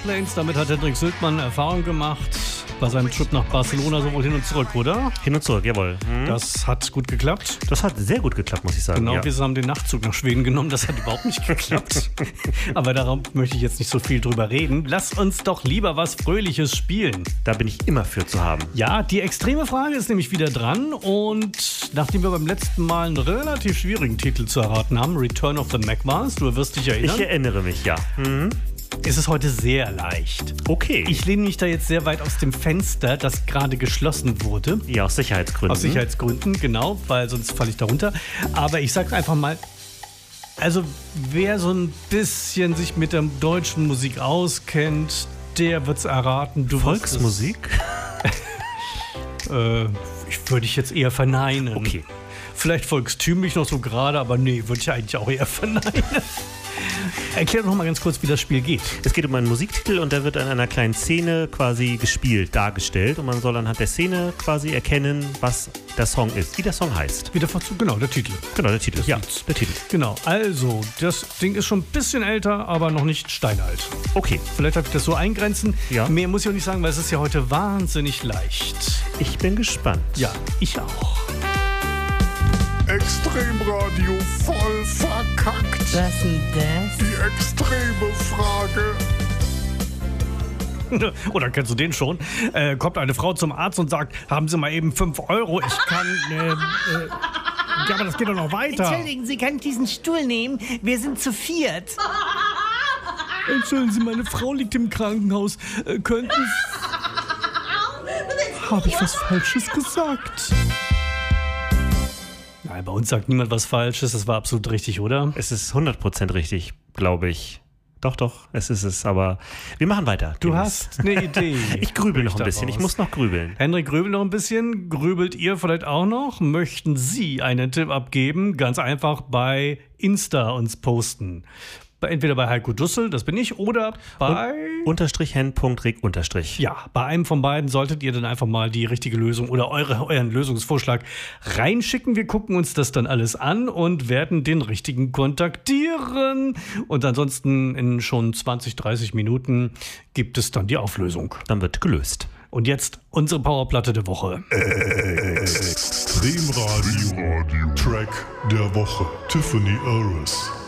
Airplanes. Damit hat Hendrik Sültmann Erfahrung gemacht bei seinem Trip nach Barcelona, sowohl hin und zurück, oder? Hin und zurück, jawohl. Das hat gut geklappt. Das hat sehr gut geklappt, muss ich sagen. Genau, ja. wir haben den Nachtzug nach Schweden genommen. Das hat überhaupt nicht geklappt. Aber darauf möchte ich jetzt nicht so viel drüber reden. Lass uns doch lieber was Fröhliches spielen. Da bin ich immer für zu haben. Ja, die extreme Frage ist nämlich wieder dran. Und nachdem wir beim letzten Mal einen relativ schwierigen Titel zu erraten haben, Return of the Mac war's, du wirst dich erinnern. Ich erinnere mich, ja. Ist es heute sehr leicht. Okay. Ich lehne mich da jetzt sehr weit aus dem Fenster, das gerade geschlossen wurde. Ja, aus Sicherheitsgründen. Aus Sicherheitsgründen, genau, weil sonst falle ich da runter. Aber ich sag's einfach mal, also wer so ein bisschen sich mit der deutschen Musik auskennt, der wird's erraten. Volksmusik? Ich würde ich jetzt eher verneinen. Okay. Vielleicht volkstümlich noch so gerade, aber nee, würde ich eigentlich auch eher verneinen. Erklär doch noch mal ganz kurz, wie das Spiel geht. Es geht um einen Musiktitel und der wird an einer kleinen Szene quasi gespielt, dargestellt. Und man soll anhand der Szene quasi erkennen, was der Song ist, wie der Song heißt. Wie der Verzug, genau, der Titel. Genau, der Titel. Ja, der Titel. Genau, also, das Ding ist schon ein bisschen älter, aber noch nicht steinalt. Okay. Vielleicht darf ich das so eingrenzen. Ja. Mehr muss ich auch nicht sagen, weil es ist ja heute wahnsinnig leicht. Ich bin gespannt. Ja, ich auch. Extremradio voll verkackt. Was denn das? Die extreme Frage. Oder kennst du den schon? Kommt eine Frau zum Arzt und sagt, haben Sie mal eben 5 Euro, ich kann... ja, aber das geht doch noch weiter. Entschuldigen Sie, kann ich diesen Stuhl nehmen? Wir sind zu viert. Entschuldigen Sie, meine Frau liegt im Krankenhaus. Könnten Sie... Habe ich was Falsches gesagt? Nein, bei uns sagt niemand was Falsches. Das war absolut richtig, oder? Es ist 100% richtig, glaube ich. Doch, es ist es. Aber wir machen weiter. Du hast eine Idee. Ich grübel noch ein bisschen. Ich muss noch grübeln. Hendrik grübelt noch ein bisschen. Grübelt ihr vielleicht auch noch? Möchten Sie einen Tipp abgeben? Ganz einfach bei Insta uns posten. Entweder bei Heiko Dussel, das bin ich, oder bei... _hen.reg_. Ja, bei einem von beiden solltet ihr dann einfach mal die richtige Lösung oder euren Lösungsvorschlag reinschicken. Wir gucken uns das dann alles an und werden den richtigen kontaktieren. Und ansonsten in schon 20, 30 Minuten gibt es dann die Auflösung. Dann wird gelöst. Und jetzt unsere Powerplatte der Woche. Extremradio. Track der Woche. Tiffany Harris.